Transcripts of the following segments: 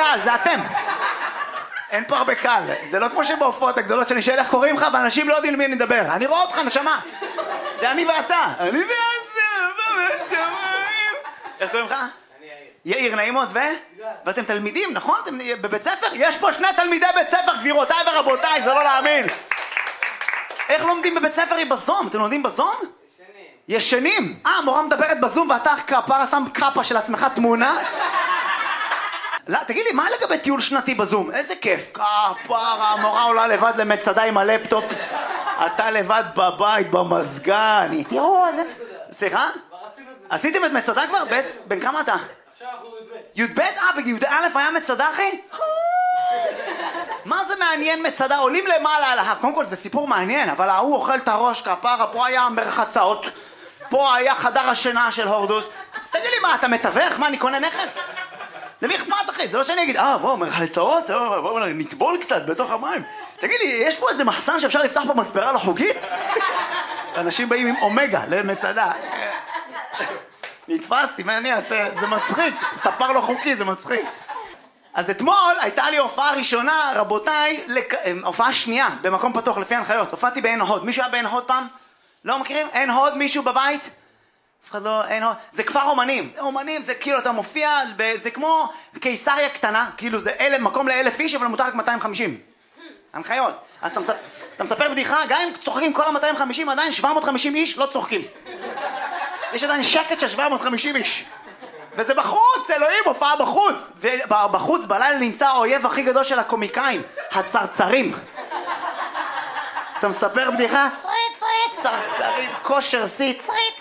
קהל, זה אתם. אין פה הרבה קהל. זה לא כמו שבהופעות הגדולות שאני שואל איך קוראים לך, ואנשים לא יודעים למי אני מדבר. אני רואה אותך, נשמה. זה אני ואתה. אני ואתה, איך קוראים לך? אני יאיר. יאיר, נעים מאוד, ואתם תלמידים, נכון? אתם בבית ספר? יש פה 2 תלמידי בית ספר, גבירותיי ורבותיי, זה לא להאמין. איך לומדים בבית ספר עם בזום? אתם לומדים בזום? ישנים. המורה מדברת בזום ואתה כפרה שם קאפה של עצמך תמונה? לא, תגיד לי, מה לגבי טיול שנתי בזום? איזה כיף. כפרה, המורה עולה לבד למצדה עם הלפטופ. אתה לבד בבית, במזגן. תראו איזה... סליחה? עשיתם את מצדה כבר? בן כמה אתה? עכשיו אנחנו י"ב? בי"א היה מצדה, אחי? מה זה מעניין מצדה? עולים למעלה על ההר. קודם כל זה סיפור מעניין, אבל ההוא אוכל את הראש, כפרה, פה היה מרחצאות. פה היה חדר השינה של הורדוס. תגיד לי, מה, אתה מתווך? מה, אני קונה נכס? למי אכפת, אחי? זה לא שאני אגיד, בוא, מרחצאות, בוא, נטבול קצת בתוך המים. תגיד לי, יש פה איזה מחסן שאפשר לפתח פה מספרה לא חוקית? אנשים באים עם אומגה למצדה. נתפסתי, מה אני אעשה? זה מצחיק. ספר לא חוקי, זה מצחיק. אז אתמול הייתה לי הופעה ראשונה, רבותיי, הופעה שנייה, במקום פתוח לפי הנחיות. הופעתי בעין הוד. מישהו היה בעין הוד פעם? לא מכירים? עין הוד, מישהו בבית? אף אחד לא, אין הוד. זה כפר אומנים. אומנים זה כאילו אתה מופיע, זה כמו קיסריה קטנה, כאילו זה מקום ל1,000 איש, אבל מותר רק 250. הנחיות. אז אתה מספר בדיחה, גם אם צוחקים כל ה-250, עדיין 750 איש לא צוחקים. יש עדיין שקט של 750 איש. וזה בחוץ, אלוהים, הופעה בחוץ. ובחוץ, בלילה נמצא האויב הכי גדול של הקומיקאים, הצרצרים. אתה מספר בדיחה? צרצרים, כושר שיא.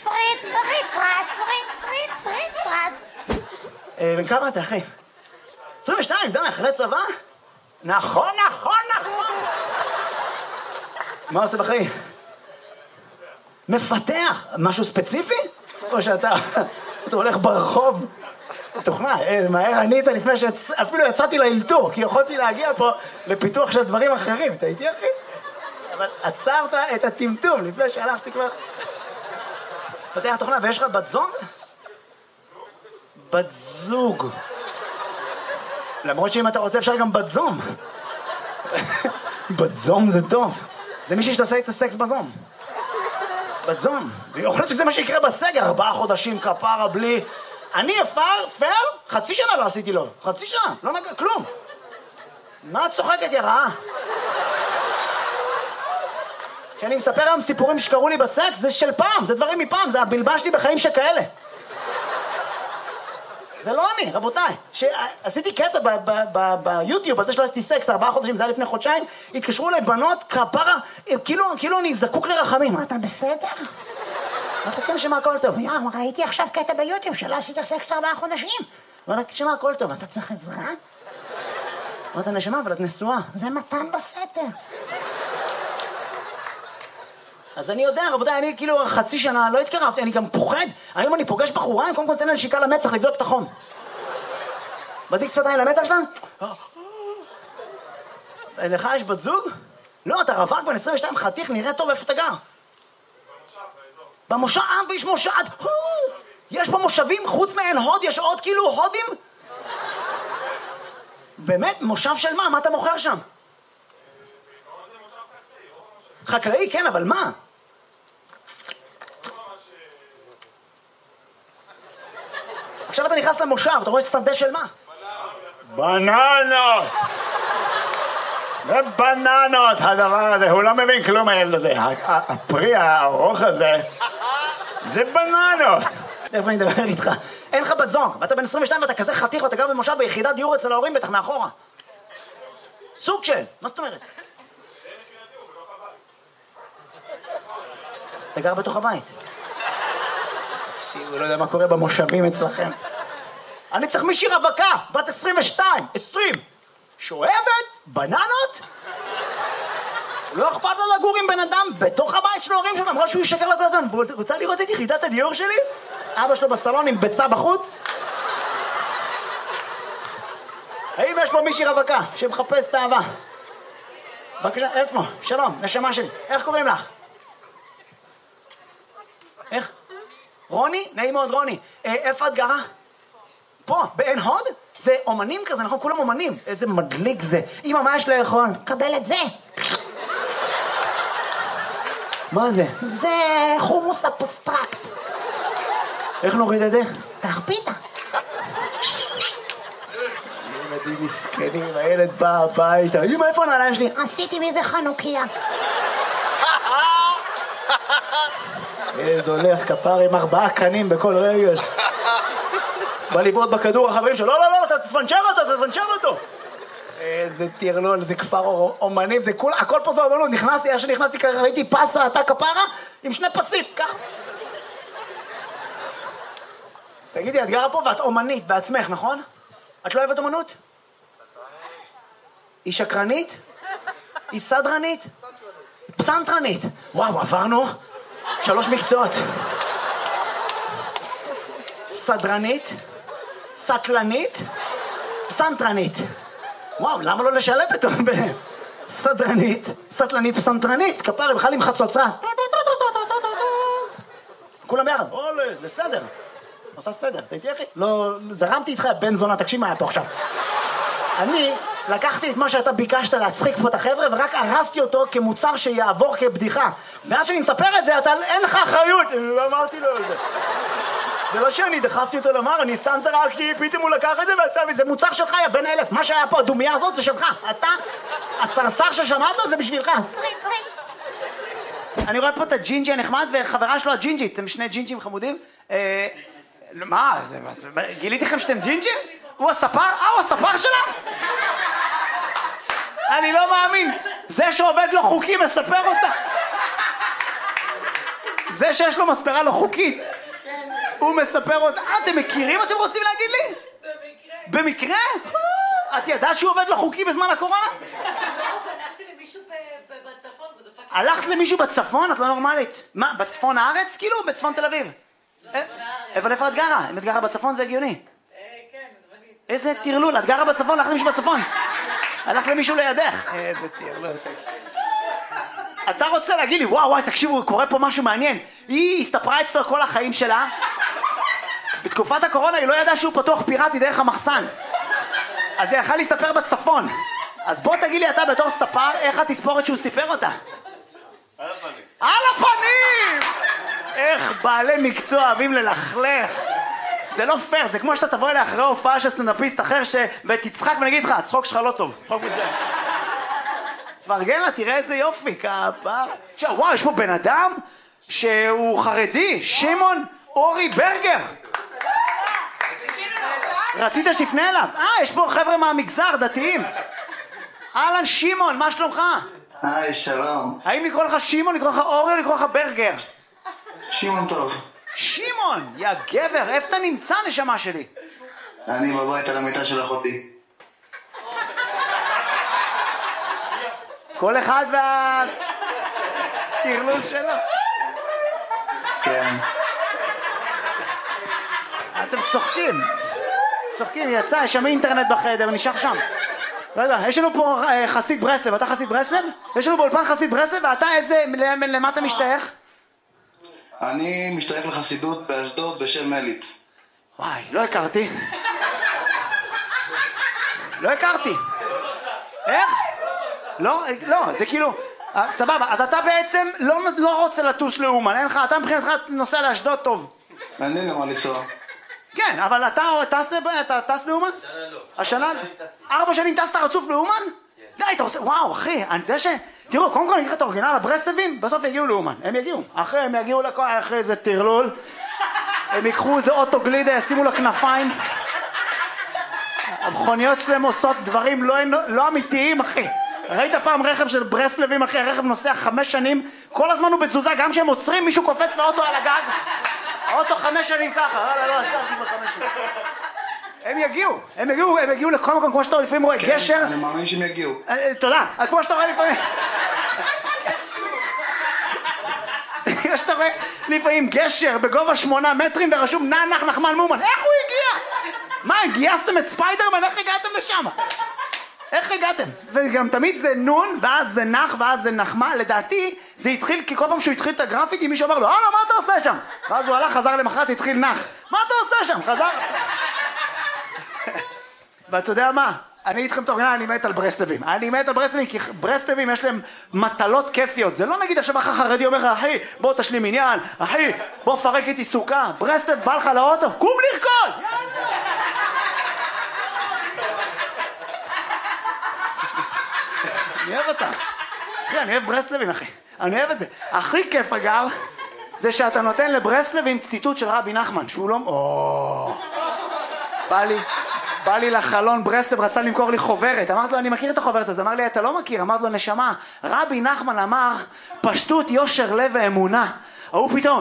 בן כמה אתה, אחי? 22, די, אחרי צבא? נכון. מה עושה בחיים? מפתח. משהו ספציפי? או שאתה הולך ברחוב? תוכנה, מהר ענית לפני שאפילו יצאתי לאלתור, כי יכולתי להגיע פה לפיתוח של דברים אחרים. אתה איתי, אחי? אבל עצרת את הטמטום לפני שהלכתי כבר. מפתח תוכנה, ויש לך בת זוג? בת זוג. למרות שאם אתה רוצה אפשר גם בת זום. בת זום זה טוב. זה מישהי שתעשה את הסקס בזום. בת זום. ויכול להיות שזה מה שיקרה בסגר. 4 חודשים כפרה בלי... אני פר, חצי שנה לא עשיתי לו. חצי שנה, לא נגע, כלום. מה את צוחקת, יא רעה? כשאני מספר היום סיפורים שקרו לי בסקס, זה של פעם, זה דברים מפעם, זה הבלבש לי בחיים שכאלה. זה לא אני, רבותיי. עשיתי קטע ביוטיוב, על זה שלא עשיתי סקס 4 חודשים, זה היה לפני חודשיים, התקשרו אליי בנות, כפרה, כאילו אני זקוק לרחמים. אתה בסדר? אמרתי, כן, שמה הכל טוב. ראיתי עכשיו קטע ביוטיוב שלא עשית סקס 4 חודשים. אמרתי, שמה הכל טוב, אתה צריך עזרה? אמרתי, נשמה, אבל את נשואה. זה מתן בסתר. אז אני יודע, רבותיי, אני כאילו חצי שנה לא התקרבתי, אני גם פוחד. היום אני פוגש בחורה, אני קודם כל תן לה נשיקה למצח לבדוק את החום. בדיק קצת עין למצח שלה? לך יש בת זוג? לא, אתה רווק בן 22 חתיך, נראה טוב, איפה אתה גר? במושב, ויש מושב, יש פה מושבים, חוץ מעין הוד, יש עוד כאילו הודים? באמת? מושב של מה? מה אתה מוכר שם? חקלאי, כן, אבל מה? עכשיו אתה נכנס למושב, אתה רואה שדה של מה? בננות! זה בננות, הדבר הזה, הוא לא מבין כלום הילד הזה. הפרי הארוך הזה, זה בננות. איפה אני מדבר איתך? אין לך בת זוג, ואתה בן 22 ואתה כזה חתיך ואתה גר במושב ביחידת דיור אצל ההורים בטח מאחורה. סוג של, מה זאת אומרת? אז אתה גר בתוך הבית. הוא לא יודע מה קורה במושבים אצלכם. אני צריך מישהי רווקה, בת 22, 20, שואבת, בננות? לא אכפת לו לגור עם בן אדם בתוך הבית של ההורים שלו, למרות שהוא ישקר לו כל הזמן. רוצה לראות את יחידת הדיור שלי? אבא שלו בסלון עם ביצה בחוץ? האם יש פה מישהי רווקה שמחפש את האהבה? בבקשה, איפה? שלום, נשמה שלי. איך קוראים לך? איך? רוני? נעים מאוד רוני. איפה את גרה? פה, בעין הוד? זה אומנים כזה, נכון? כולם אומנים. איזה מדליק זה. אמא, מה יש לאכול? קבל את זה. מה זה? זה חומוס אבסטרקט. איך נוריד את זה? קח פיתה. ילדים מסכנים, הילד בא הביתה. אמא, איפה הנעליים שלי? עשיתי מזה חנוכיה. ילד הולך כפר עם 4 קנים בכל רגל. בא לבעוט בכדור החברים שלו, לא, אתה תפנצ'ר אותו. איזה טרלול, זה כפר אומנים, זה הכל פה זה אומנות. נכנסתי, איך שנכנסתי ככה, ראיתי פסה, אתה כפרה, עם 2 פסים, ככה. תגידי, את גרה פה ואת אומנית בעצמך, נכון? את לא אוהבת אומנות? היא שקרנית? היא סדרנית? פסנתרנית. וואו, עברנו 3 מקצועות. סדרנית, סטלנית, פסנתרנית. וואו, למה לא לשלב פתאום ביניהם? סדרנית, סטלנית, פסנתרנית. כפרה, בכלל עם חצוצרה. כולם יחד. זה סדר. עושה סדר, תהייתי אחי? לא, זרמתי איתך, בן זונה, תקשיב מה היה פה עכשיו. אני לקחתי את מה שאתה ביקשת להצחיק פה את החבר'ה, ורק הרסתי אותו כמוצר שיעבור כבדיחה. ואז שאני מספר את זה, אין לך אחריות. אני לא אמרתי לו את זה. זה לא שאני דחפתי אותו למר, אני סתם צרקתי, פתאום הוא לקח את זה ועשה מזה מוצר שלך, יא בן 1000. מה שהיה פה, הדומיה הזאת זה שלך. אתה, הצרצר ששמעת זה בשבילך. צריק. אני רואה פה את הג'ינג'י הנחמד וחברה שלו הג'ינג'ית. אתם 2 ג'ינג'ים חמודים. מה? גיליתי לכם שאתם ג'ינג'ים? הוא הספר? הוא הספר שלה? אני לא מאמין. זה שעובד לא חוקי מספר אותה. זה שיש לו מספרה לא חוקית. הוא מספר אותה. אתם מכירים? אתם רוצים להגיד לי? במקרה. במקרה? את ידעת שהוא עובד לא חוקי בזמן הקורונה? הלכתי למישהו בצפון ודפקתי. הלכת למישהו בצפון? את לא נורמלית. מה? בצפון הארץ? כאילו? בצפון תל אביב? אבל איפה את גרה? אם את גרה בצפון זה הגיוני. כן, זמנית. איזה טרלול, את גרה בצפון, הלכת למישהו בצפון. הלך למישהו לידך. איזה טרלול. אתה רוצה להגיד לי, וואו, תקשיבו, קורה פה משהו מעניין. היא הסתפרה אצלו כל החיים שלה. בתקופת הקורונה היא לא ידעה שהוא פתוח פיראטי דרך המחסן. אז היא הלכה להסתפר בצפון. אז בוא תגיד לי אתה בתור ספר, איך התספורת שהוא סיפר אותה? על הפנים. על הפנים! איך בעלי מקצוע אוהבים ללכלך. זה לא פייר, זה כמו שאתה תבוא אליה אחרי הופעה של סטנדאפיסט אחר ותצחק ונגיד לך, הצחוק שלך לא טוב. צחוק מזה. תפרגן לה, תראה איזה יופי, כפר. וואו, יש פה בן אדם שהוא חרדי, שמעון אורי ברגר. רצית שתפנה אליו? יש פה חבר'ה מהמגזר, דתיים. אהלן שמעון, מה שלומך? היי, שלום. האם לקרוא לך שמעון, לקרוא לך אורי או לקרוא לך ברגר? שמעון טוב. שמעון, יא גבר, איפה אתה נמצא נשמה שלי? אני בבית על המיטה של אחותי. כל אחד והטרלול שלו. כן. אתם צוחקים. צוחקים, יצא, יש שם אינטרנט בחדר, נשאר שם. רגע, יש לנו פה חסיד ברסלב, אתה חסיד ברסלב? יש לנו באולפן חסיד ברסלב, ואתה איזה, למה אתה משתייך? אני משתייך לחסידות באשדוד בשם מליץ. וואי, לא הכרתי. לא הכרתי. איך? לא, זה כאילו, סבבה, אז אתה בעצם לא רוצה לטוס לאומן, אין לך, אתה מבחינתך נוסע לאשדוד טוב. אין לי למה לנסוע. כן, אבל אתה טס לאומן? השנה לא. השנה? 4 שנים טסת רצוף לאומן? די, אתה רוצה, וואו אחי, אני יודע תראו, קודם כל אני אקרא את האורגינל הברסלבים, בסוף יגיעו לאומן, הם יגיעו. אחרי הם יגיעו לכל, אחרי איזה טרלול, הם ייקחו איזה אוטו גלידה, ישימו לה כנפיים. המכוניות שלהם עושות דברים לא אמיתיים, אחי. ראית פעם רכב של ברסלבים, אחי, הרכב נוסע 5 שנים, כל הזמן הוא בתזוזה, גם כשהם עוצרים, מישהו קופץ לאוטו על הגג. האוטו 5 שנים ככה, לא, עצרתי ב5 שנים. הם יגיעו לכל מקום, כמו שאתה לפעמים רואה גשר. אני מאמין שהם יגיעו. תודה, כמו שאתה רואה לפעמים. כמו שאתה רואה לפעמים גשר בגובה 8 מטרים ורשום נח נחמן מומן. איך הוא הגיע? מה, גייסתם את ספיידרמן? איך הגעתם לשם? איך הגעתם? וגם תמיד זה נון, ואז זה נח, ואז זה נחמה. לדעתי זה התחיל, כי כל פעם שהוא התחיל את הגרפיטי מישהו אמר לו, מה אתה עושה שם? ואז הוא הלך, חזר למחרת, התחיל נח. מה אתה עושה שם? חזר. ואתה יודע מה? אני איתכם תורגנה, אני מת על ברסלבים. אני מת על ברסלבים, כי ברסלבים יש להם מטלות כיפיות. זה לא נגיד עכשיו אחר חרדי אומר לך, אחי, בוא תשלים עניין, אחי, בוא פרק איתי סוכה. ברסלב בא לך לאוטו, קום לרקוד! אני אוהב אותה. אחי, אני אוהב ברסלבים, אחי. אני אוהב את זה. הכי כיף, אגב, זה שאתה נותן לברסלבים ציטוט של רבי נחמן, שהוא לא... בא לי לחלון ברסלב, רצה למכור לי חוברת. אמרת לו, אני מכיר את החוברת הזאת. אמר לי, אתה לא מכיר. אמרת לו, נשמה, רבי נחמן אמר, פשטות, יושר, לב ואמונה. הוא פתאום,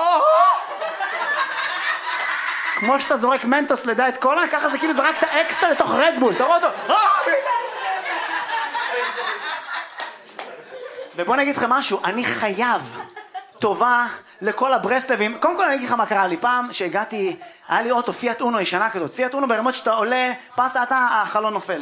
כמו שאתה זורק מנטוס לדעת קולה, ככה זה כאילו זרקת אקסטרה לתוך רדבול. אתה רואה אותו, ובוא נגיד לכם משהו, אני חייב טובה לכל הברסלבים. קודם כל אני אגיד לך מה קרה לי. פעם שהגעתי, היה לי אוטו פיאט אונו ישנה כזאת. פיאט אונו ברמות שאתה עולה, פסה אתה, החלון נופל.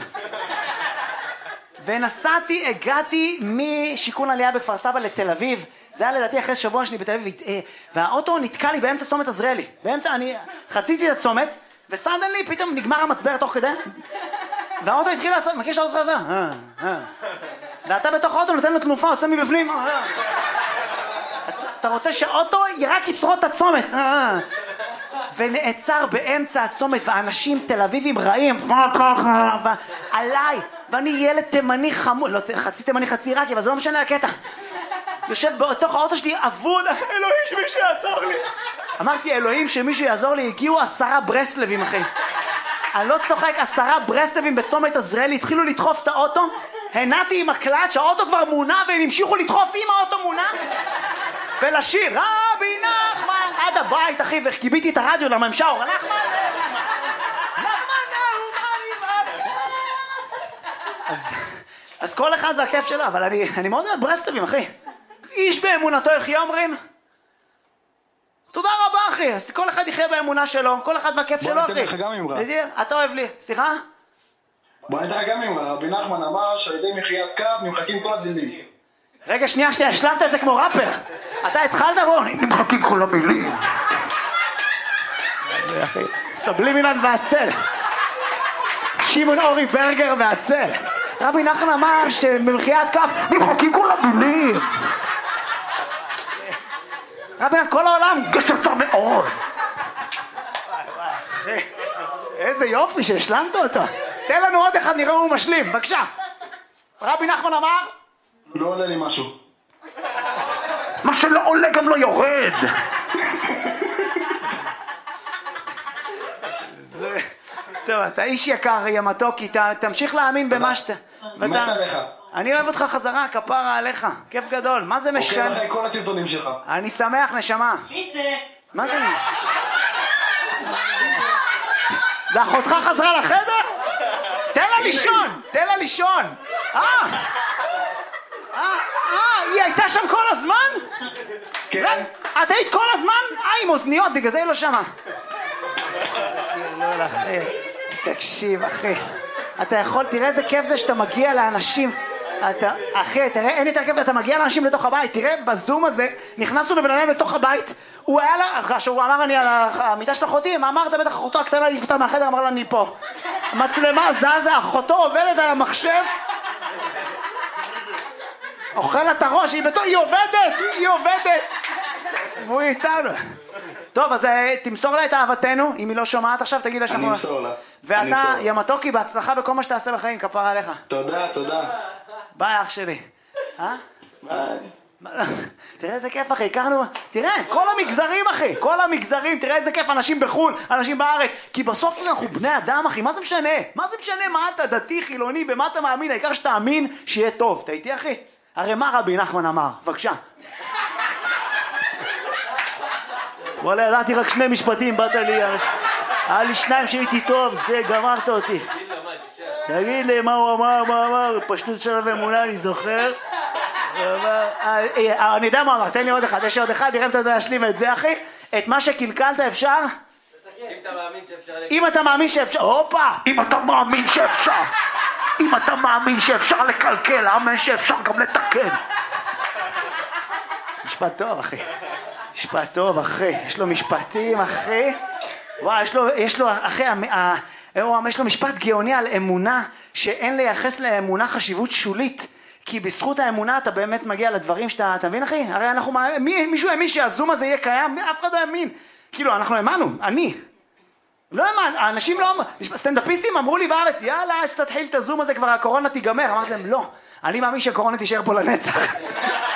ונסעתי, הגעתי משיכון עלייה בכפר סבא לתל אביב. זה היה לדעתי אחרי שבוע שלי בתל אביב. והאוטו נתקע לי באמצע צומת עזריאלי. באמצע, אני חציתי את הצומת, וסדן לי פתאום נגמר המצבר תוך כדי. והאוטו התחיל לעשות, מכיר שהאוטו עושה? ואתה בתוך האוטו נותן לו תנופה, עושה מבפנים. אתה רוצה שהאוטו רק ישרוד את הצומת. ונעצר באמצע הצומת, ואנשים תל אביבים רעים עליי, ואני ילד תימני חמוד, לא חצי תימני חצי עיראקי, אבל זה לא משנה הקטע. יושב בתוך האוטו שלי אבוד, אלוהים שמישהו יעזור לי. אמרתי, אלוהים שמישהו יעזור לי, הגיעו 10 ברסלבים, אחי. אני לא צוחק, 10 ברסלבים בצומת עזריאלי, התחילו לדחוף את האוטו, הנעתי עם הקלט שהאוטו כבר מונע, והם המשיכו לדחוף עם האוטו מונע, ולשיר, רבי נחמן, עד הבית, אחי, וקיביתי את הרדיו למה הם שרו, נחמן, אז כל אחד זה הכיף שלו, אבל אני מאוד אוהב ברסלבים, אחי. איש באמונתו יחיה אומרים. תודה רבה, אחי. אז כל אחד יחיה באמונה שלו, כל אחד והכיף שלו, אחי. בוא ניתן לך גם אמרה. אתה אוהב לי, סליחה? בוא ניתן לך גם אמרה. רבי נחמן אמר שעל ידי מחיית קו נמחקים כל הדינים. רגע, שנייה, השלמת את זה כמו ראפר. אתה התחלת בו, נמחקים כל המילים. זה אחי, סבלימינן והצל. שמעון אורי ברגר והצל. רבי נחמן אמר שבמחיית כף נמחקים כל המילים. רבי נחמן, כל העולם גשר צר מאוד. אחי, איזה יופי שהשלמת אותו. תן לנו עוד אחד, נראה הוא משלים, בבקשה. רבי נחמן אמר לא עולה לי משהו. מה שלא עולה גם לא יורד. טוב, אתה איש יקר, ימתוקי, תמשיך להאמין במה שאתה... מת עליך. אני אוהב אותך חזרה, כפרה עליך, כיף גדול. מה זה משנה? עוקב אחרי כל הסרטונים שלך. אני שמח, נשמה. מי זה? מה זה? זה אחותך חזרה לחדר? תן לה לישון, תן לה לישון. היא הייתה שם כל הזמן? כן. את היית כל הזמן? עם אוזניות, בגלל זה היא לא שמה. תקשיב, אחי. אתה יכול, תראה איזה כיף זה שאתה מגיע לאנשים. אחי, תראה, אין יותר כיף, אתה מגיע לאנשים לתוך הבית. תראה, בזום הזה, נכנסנו לבן אדם לתוך הבית. הוא היה לה, כשהוא אמר אני על המיטה של אחותי, אמרת בטח אחותו הקטנה להעיף אותה מהחדר, אמר לה אני פה. מצלמה זזה, אחותו עובדת על המחשב. אוכל את הראש, היא עובדת. והוא איתנו. טוב, אז תמסור לה את אהבתנו, אם היא לא שומעת עכשיו, תגיד לה שאנחנו... אני אמסור לה. ואתה, ימתוקי, בהצלחה בכל מה שתעשה בחיים, כפרה עליך. תודה. ביי, אח שלי. ביי. תראה איזה כיף, אחי, הכרנו... תראה, כל המגזרים, אחי, כל המגזרים, תראה איזה כיף, אנשים בחו"ל, אנשים בארץ, כי בסוף אנחנו בני אדם, אחי, מה זה משנה? מה אתה דתי, חילוני, במה אתה מאמין? העיקר שתאמין שיהיה טוב. אתה איתי, אחי? הרי מה רבי נחמן אמר? בבקשה. וואלה, ידעתי רק 2 משפטים, באת לי, היה לי 2 שהייתי טוב, זה, גמרת אותי. תגיד לי מה הוא אמר, פשטות של אמונה, אני זוכר. אני יודע מה אמר, תן לי עוד אחד, יש עוד אחד, תראה אם אתה יודע להשלים את זה, אחי. את מה שקלקלת אפשר? אם אתה מאמין שאפשר, הופה! אם אתה מאמין שאפשר לקלקל, אמן שאפשר גם לתקן. משפט טוב, אחי. יש לו משפטים, אחי. וואי, יש לו, אחי, יש לו משפט גאוני על אמונה, שאין לייחס לאמונה חשיבות שולית, כי בזכות האמונה אתה באמת מגיע לדברים שאתה, אתה מבין אחי? הרי אנחנו, מישהו האמין שהזום הזה יהיה קיים, אף אחד לא האמין. כאילו אנחנו האמנו, אני. לא האמן, האנשים לא, סטנדאפיסטים אמרו לי בארץ, יאללה, שתתחיל את הזום הזה כבר הקורונה תיגמר. אמרתי להם, לא, אני מאמין שהקורונה תישאר פה לנצח.